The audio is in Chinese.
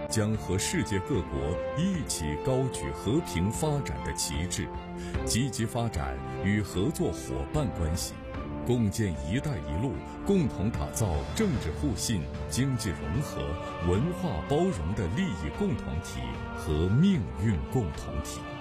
将和世界各国一起高举和平发展的旗帜，积极发展与合作伙伴关系，共建“一带一路”，共同打造政治互信、经济融合、文化包容的利益共同体和命运共同体。